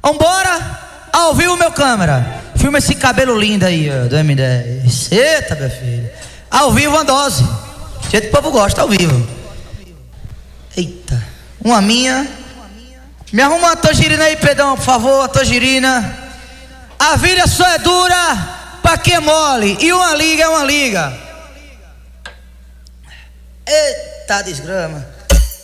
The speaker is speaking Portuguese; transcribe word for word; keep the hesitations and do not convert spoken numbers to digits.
Vambora, ao vivo, meu câmera. Filma esse cabelo lindo aí, ó, do M dez. Eita, meu filho. Ao vivo, uma dose. Do jeito que o povo gosta, ao vivo. Eita, uma minha. Me arruma uma tangerina aí, Pedrão, por favor, a tangerina. A vida só é dura pra quem é mole. E uma liga é uma liga. Eita desgrama.